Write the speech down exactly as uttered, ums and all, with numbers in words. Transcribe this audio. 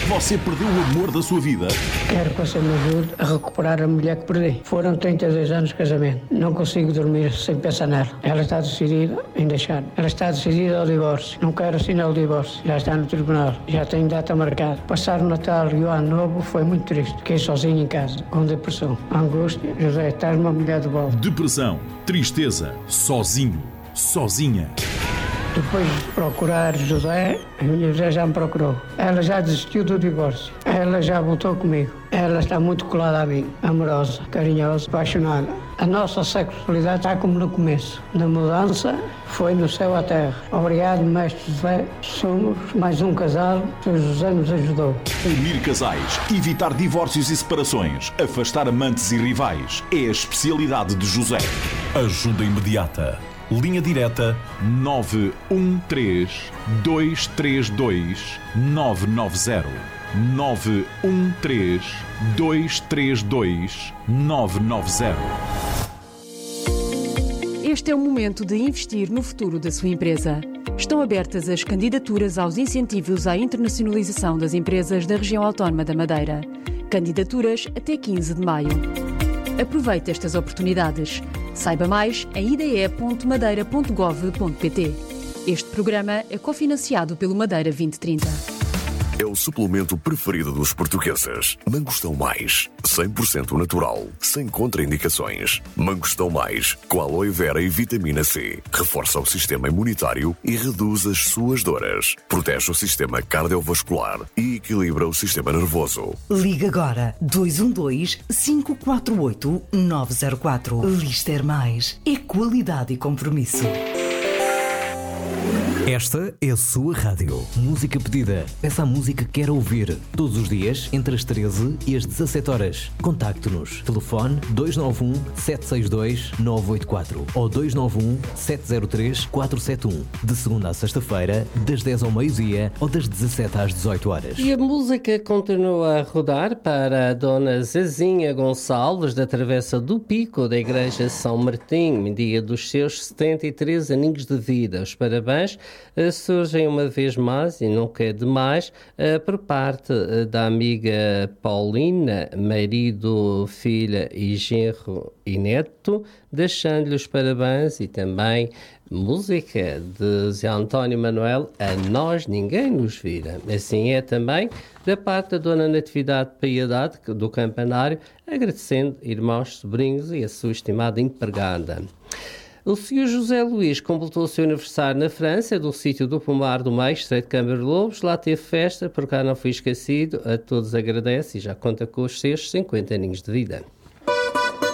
Você perdeu o amor da sua vida? Quero que você me ajude a recuperar a mulher que perdi. Foram trinta e dois anos de casamento. Não consigo dormir sem pensar nela. Ela está decidida em deixar. Ela está decidida ao divórcio. Não quero assinar o divórcio. Já está no tribunal. Já tenho data marcada. Passar o Natal e o Ano Novo foi muito triste. Fiquei sozinho em casa, com depressão, angústia. José, estás uma mulher de volta. Depressão, tristeza, sozinho, sozinha. Depois de procurar José, a minha José já me procurou. Ela já desistiu do divórcio. Ela já voltou comigo. Ela está muito colada a mim, amorosa, carinhosa, apaixonada. A nossa sexualidade está como no começo. Na mudança, foi no céu à terra. Obrigado, mestre José. Somos mais um casal que o José nos ajudou. Unir casais, evitar divórcios e separações, afastar amantes e rivais. É a especialidade de José. Ajuda imediata. Linha direta nove um três, dois três dois, nove nove zero. nove um três, dois três dois, nove nove zero. Este é o momento de investir no futuro da sua empresa. Estão abertas as candidaturas aos incentivos à internacionalização das empresas da região autónoma da Madeira. Candidaturas até quinze de maio. Aproveite estas oportunidades. Saiba mais em i d e ponto madeira ponto gov ponto p t. Este programa é cofinanciado pelo Madeira vinte trinta. É o suplemento preferido dos portugueses. Mangostão Mais, cem por cento natural, sem contraindicações. Mangostão Mais, com aloe vera e vitamina C. Reforça o sistema imunitário e reduz as suas dores. Protege o sistema cardiovascular e equilibra o sistema nervoso. Liga agora dois um dois, cinco quatro oito, nove zero quatro. Lister Mais. É qualidade e compromisso. Esta é a sua rádio. Música pedida. Peça a música que quer ouvir. Todos os dias, entre as treze e as dezassete horas. Contacte-nos. Telefone dois nove um, sete seis dois, nove oito quatro ou dois nove um, sete zero três, quatro sete um. De segunda a sexta-feira, das dez ao meio-dia ou das dezassete às dezoito horas. E a música continua a rodar para a dona Zezinha Gonçalves, da Travessa do Pico, da Igreja São Martim, dia dos seus setenta e três aninhos de vida. Os parabéns surgem uma vez mais, e nunca é demais, por parte da amiga Paulina, marido, filha e genro e neto, deixando-lhe os parabéns e também música de Zé António Manuel, A Nós Ninguém Nos Vira. Assim é também da parte da dona Natividade Piedade, do Campanário, agradecendo irmãos, sobrinhos e a sua estimada empregada. O senhor José Luís completou o seu aniversário na França, do sítio do Pomar do Meio, Estreito de Câmara de Lobos. Lá teve festa, por cá não fui esquecido. A todos agradece e já conta com os seus cinquenta aninhos de vida.